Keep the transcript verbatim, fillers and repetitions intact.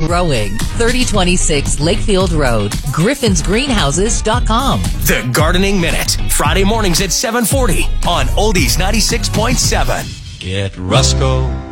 growing. thirty twenty-six Lakefield Road, griffins greenhouses dot com. The Gardening Minute, Friday mornings at seven forty on Oldies ninety-six point seven. Get Rusco